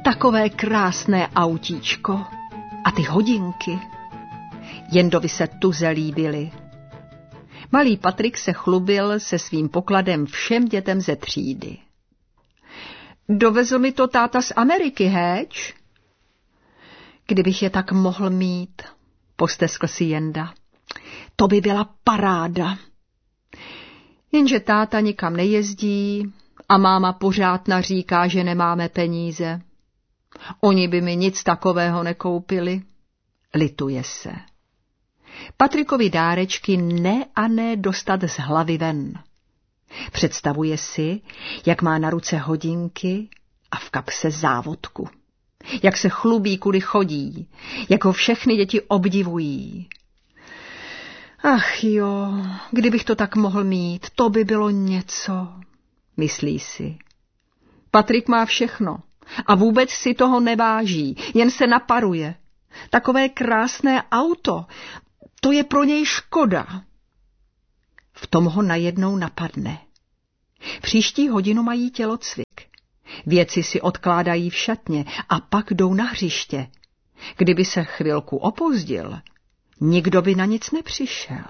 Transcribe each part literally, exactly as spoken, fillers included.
Takové krásné autíčko. A ty hodinky. Jendovi se tuze líbily. Malý Patrik se chlubil se svým pokladem všem dětem ze třídy. Dovezl mi to táta z Ameriky, héč? Kdybych je tak mohl mít, posteskl si Jenda. To by byla paráda. Jenže táta nikam nejezdí a máma pořád naříká, že nemáme peníze. Oni by mi nic takového nekoupili. Lituje se. Patrikovi dárečky ne a ne dostat z hlavy ven. Představuje si, jak má na ruce hodinky a v kapse závodku. Jak se chlubí, kudy chodí, jak ho všechny děti obdivují. Ach jo, kdybych to tak mohl mít, to by bylo něco, myslí si. Patrik má všechno a vůbec si toho neváží, jen se naparuje. Takové krásné auto, to je pro něj škoda. V tom ho najednou napadne. Příští hodinu mají tělocvik. Věci si odkládají v šatně a pak jdou na hřiště. Kdyby se chvilku opozdil, nikdo by na nic nepřišel.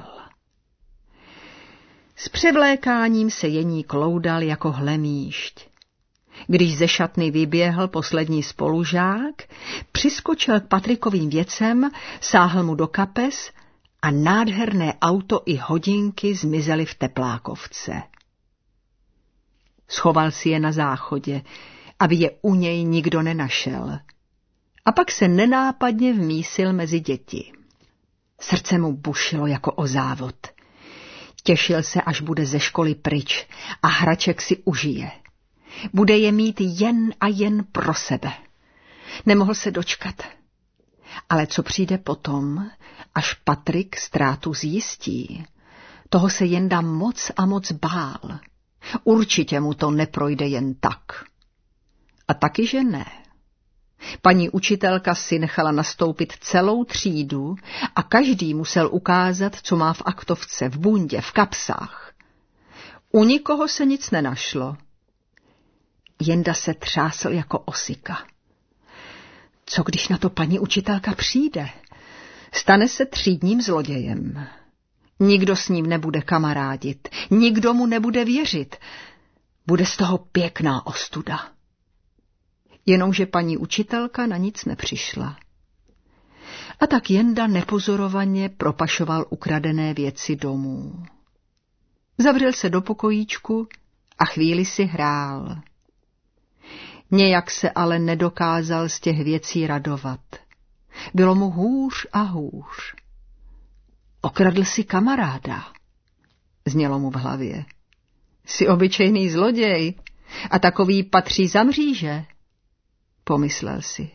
S převlékáním se Jeník loudal jako hlemýšť. Když ze šatny vyběhl poslední spolužák, přiskočil k Patrikovým věcem, sáhl mu do kapes a nádherné auto i hodinky zmizely v teplákovce. Schoval si je na záchodě, aby je u něj nikdo nenašel. A pak se nenápadně vmísil mezi děti. Srdce mu bušilo jako o závod. Těšil se, až bude ze školy pryč a hraček si užije. Bude je mít jen a jen pro sebe. Nemohl se dočkat. Ale co přijde potom, až Patrik ztrátu zjistí, toho se Jenda moc a moc bál. Určitě mu to neprojde jen tak. A taky, že ne. Paní učitelka si nechala nastoupit celou třídu a každý musel ukázat, co má v aktovce, v bundě, v kapsách. U nikoho se nic nenašlo. Jenda se třásl jako osika. Co když na to paní učitelka přijde? Stane se třídním zlodějem. Nikdo s ním nebude kamarádit, nikdo mu nebude věřit. Bude z toho pěkná ostuda. Jenomže paní učitelka na nic nepřišla. A tak Jenda nepozorovaně propašoval ukradené věci domů. Zavřel se do pokojíčku a chvíli si hrál. Nějak se ale nedokázal z těch věcí radovat. Bylo mu hůř a hůř. Okradl si kamaráda, znělo mu v hlavě. Jsi obyčejný zloděj a takový patří za mříže, pomyslel si.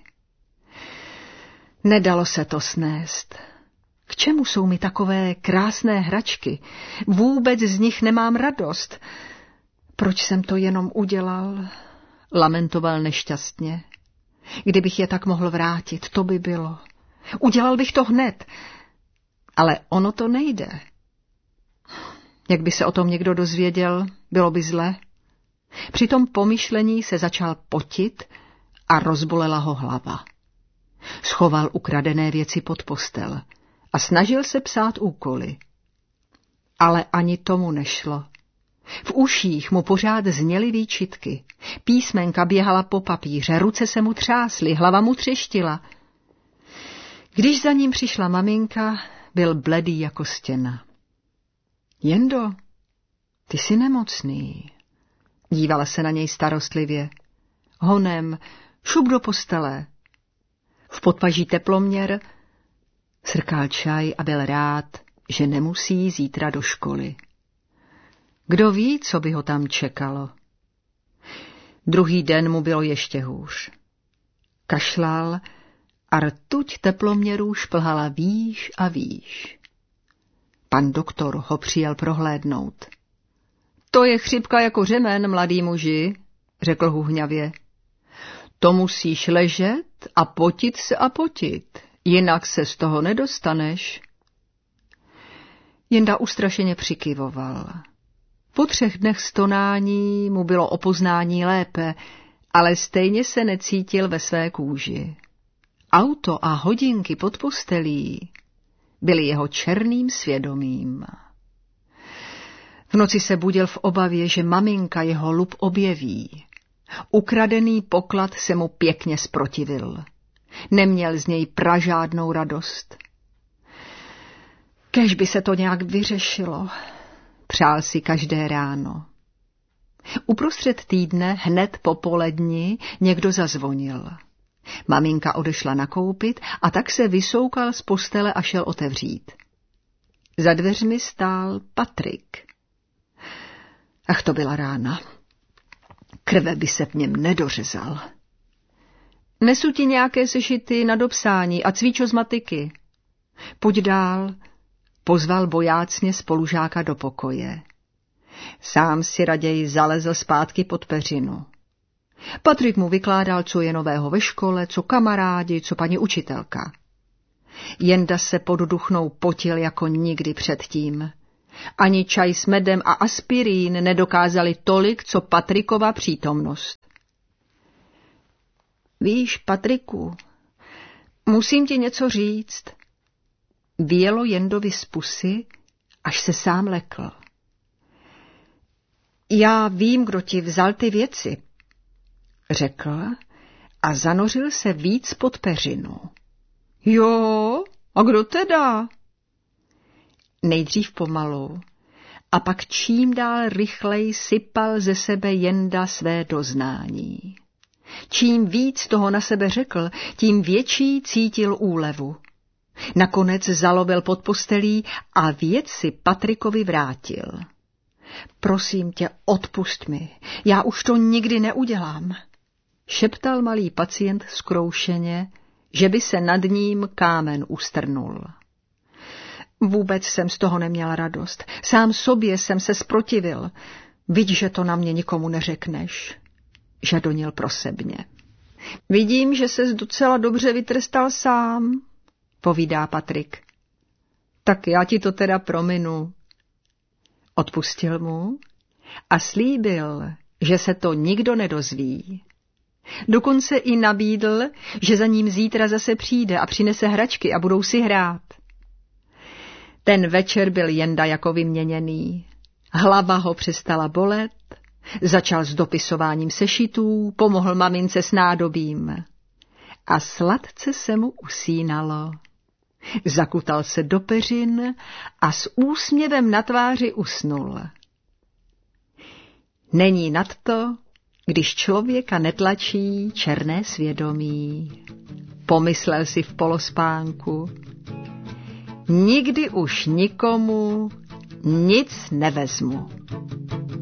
Nedalo se to snést. K čemu jsou mi takové krásné hračky? Vůbec z nich nemám radost. Proč jsem to jenom udělal? Lamentoval nešťastně. Kdybych je tak mohl vrátit, to by bylo. Udělal bych to hned. Ale ono to nejde. Jak by se o tom někdo dozvěděl, bylo by zle. Při tom pomyšlení se začal potit a rozbolela ho hlava. Schoval ukradené věci pod postel a snažil se psát úkoly. Ale ani tomu nešlo. V uších mu pořád zněly výčitky. Písmenka běhala po papíře, ruce se mu třásly, hlava mu třeštila. Když za ním přišla maminka, byl bledý jako stěna. Jendo, ty jsi nemocný. Dívala se na něj starostlivě. Honem, šup do postele. V podpaží teploměr, srkal čaj a byl rád, že nemusí zítra do školy. Kdo ví, co by ho tam čekalo. Druhý den mu bylo ještě hůř. Kašlal a rtuť teploměrů šplhala výš a výš. Pan doktor ho přijel prohlédnout. To je chřipka jako řemen, mladý muži, řekl hůhňavě. To musíš ležet a potit se a potit, jinak se z toho nedostaneš. Jenda ustrašeně přikyvoval. Po třech dnech stonání mu bylo o poznání lépe ale stejně se necítil ve své kůži. Auto a hodinky pod postelí byly jeho černým svědomím. V noci se budil v obavě, že maminka jeho lup objeví. Ukradený poklad se mu pěkně zprotivil. Neměl z něj pražádnou radost. Kéž by se to nějak vyřešilo, přál si každé ráno. Uprostřed týdne, hned po poledni, někdo zazvonil. Maminka odešla nakoupit a tak se vysoukal z postele a šel otevřít. Za dveřmi stál Patrik. Ach, to byla rána. Krve by se v něm nedořezal. Nesu ti nějaké sešity na dopsání a cvičo z matiky. Pojď dál, pozval bojácně spolužáka do pokoje. Sám si raději zalezl zpátky pod peřinu. Patrik mu vykládal, co je nového ve škole, co kamarádi, co paní učitelka. Jenda se pod duchnou potil jako nikdy předtím. Ani čaj s medem a aspirín nedokázali tolik, co Patrikova přítomnost. Víš, Patriku, musím ti něco říct. Vyjelo Jendovi z pusy, až se sám lekl. Já vím, kdo ti vzal ty věci, řekl a zanořil se víc pod peřinu. Jo, a kdo teda? Nejdřív pomalu a pak čím dál rychleji sypal ze sebe Jenda své doznání. Čím víc toho na sebe řekl, tím větší cítil úlevu. Nakonec zalovil pod postelí a věci Patrikovi vrátil. Prosím tě, odpusť mi, já už to nikdy neudělám, šeptal malý pacient zkroušeně, že by se nad ním kámen ustrnul. Vůbec jsem z toho neměl radost, sám sobě jsem se zprotivil, vidíš, že to na mě nikomu neřekneš, žadonil prosebně. Vidím, že ses docela dobře vytrestal sám, povídá Patrik. Tak já ti to teda prominu. Odpustil mu a slíbil, že se to nikdo nedozví. Dokonce i nabídl, že za ním zítra zase přijde a přinese hračky a budou si hrát. Ten večer byl Jenda jako vyměněný. Hlava ho přestala bolet, začal s dopisováním sešitů, pomohl mamince s nádobím. A sladce se mu usínalo. Zakutal se do peřin a s úsměvem na tváři usnul. Není nadto, když člověka netlačí černé svědomí, pomyslel si v polospánku. Nikdy už nikomu nic nevezmu.